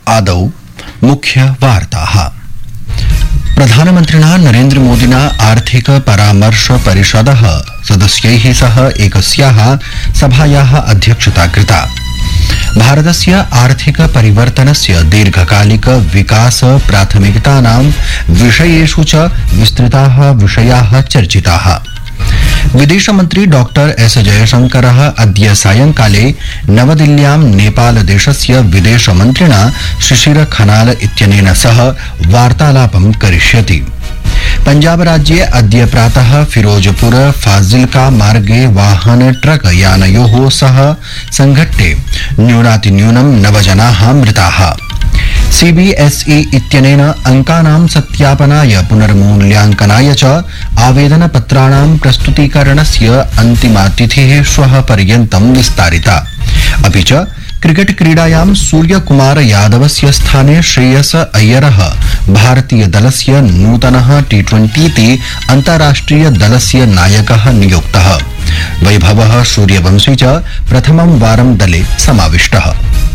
आदौ मुख्यवार्ताः। प्रधानमन्त्रिणा नरेन्द्र मोदिना आर्थिक परामर्श परिषदः सदस्यैः सह एकस्याः सभायाः अध्यक्षता कृता। भारतस्य आर्थिक परिवर्तनस्य दीर्घकालिक विकास प्राथमिकतानां विषयेषु च विस्तृताः विषयाः चर्चिताः। विदेशमन्त्री डॉक्टर एस जयशंकरः अद्य सायंकाले नवदिल्ल्यां नेपालदेशस्य विदेशमन्त्रिणा शिशिर खनाल इत्यनेन सह वार्तालापं करिष्यति। पंजाब राज्ये अद्य प्रातः फिरोजपुर फाजिल्का मार्गे वाहन ट्रक यानयोः सह संघट्टे न्यूनातिन्यूनं 9 जनाः मृताः। सीबीएसई इत्यनेन अंकानां सत्यापनाय पुनर्मूल्यांकनाय च आवेदनपत्राणां प्रस्तुतीकरणस्य अन्तिमा तिथिः श्वः पर्यन्तं विस्तारिता। अपि च क्रिकेट क्रीडायां सूर्यकुमार यादवस्य स्थाने श्रेयस अय्यरः भारतीय दलस्य नूतनः T20 अन्ताराष्ट्रिय दलस्य नायकः नियुक्तः। वैभवः सूर्यवंशी च प्रथमं वारं दले समाविष्टः।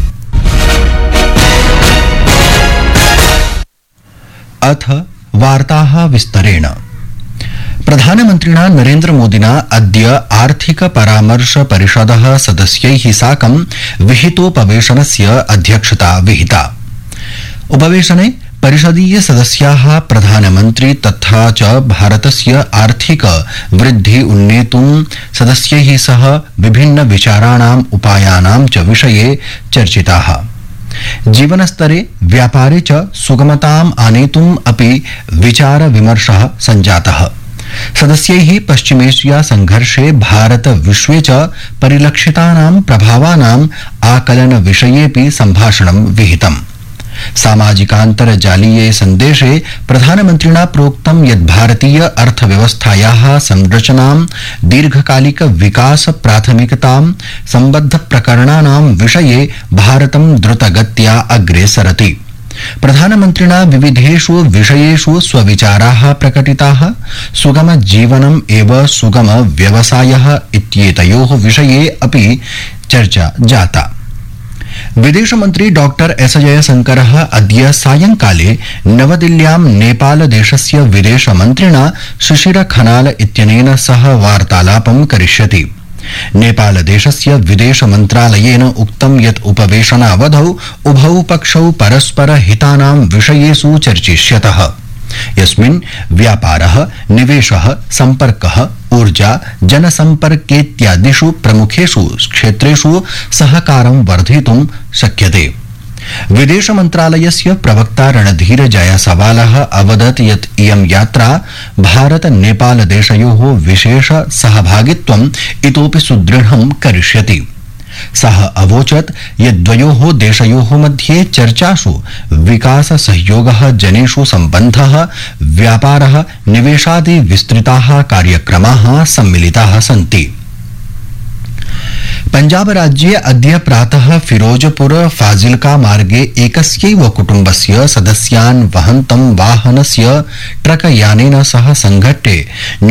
अथ वार्ताः विस्तरेण। प्रधानमन्त्रिणा नरेन्द्र मोदिना अद्य आर्थिक परामर्श परिषदः सदस्यैः साकं विहितोपवेशनस्य अध्यक्षता विहिता। उपवेशने परिषदीय सदस्याः प्रधानमन्त्री तथा च भारतस्य आर्थिक वृद्धि उन्नेतुं सदस्यैः सह विभिन्न विचाराणाम् उपायानां च विषये चर्चिताः। जीवनस्तरे व्यापारे च सुगमताम् आनेतुम् अपि विचार विमर्शः सञ्जातः। सदस्यैः पश्चिमेशिया संघर्षे भारत विश्वे च परिलक्षितानां प्रभावानाम् आकलन विषयेऽपि सम्भाषणं विहितम्। सामाजिकान्तर्जालीये सन्देशे प्रधानमन्त्रिणा प्रोक्तं यत् भारतीय अर्थव्यवस्थायाः संरचनां दीर्घकालिक विकास प्राथमिकतां सम्बद्ध प्रकरणानां विषये भारतं द्रुतगत्या अग्रे सरति। प्रधानमन्त्रिणा विविधेषु विषयेषु स्वविचाराः प्रकटिताः। सुगम जीवनम् एव सुगम व्यवसायः इत्येतयोः विषये अपि चर्चा जाता। विदेशमन्त्री डॉक्टर एस जयशंकरः अद्य सायंकाले नवदिल्ल्यां नेपालदेशस्य विदेशमन्त्रिणा शिशिर खनाल इत्यनेन सह वार्तालापं करिष्यति। नेपालदेशस्य विदेशमन्त्रालयेन उक्तं यत् उपवेशनावधौ उभौ पक्षौ परस्पर हितानां विषयेषु चर्चिष्यतः, यस्मिन् व्यापारः, निवेशः, सम्पर्कः, ऊर्जा, जनसम्पर्केत्यादिषु प्रमुखेषु क्षेत्रेषु सहकारं वर्धितुं शक्यते। विदेश मन्त्रालयस्य प्रवक्ता रणधीर जायसवालः अवदत् यत् इयं यात्रा भारत नेपाल देशयोः विशेष सहभागित्वम् इतोपि सुदृढं करिष्यति। सः अवोचत् यत् द्वयोः देशयोः मध्ये चर्चासु विकास सहयोगः, जनेषु सम्बन्धः, व्यापारः, निवेशादि विस्तृताः कार्यक्रमाः सम्मिलिताः सन्ति। पंजाब राज्ये अद्य प्रातः फिरोजपुर फाजिल्का मार्गे एकस्यैव कुटुम्बस्य सदस्यान् वहन्तं वाहनस्य ट्रक यानेन सह संघट्टे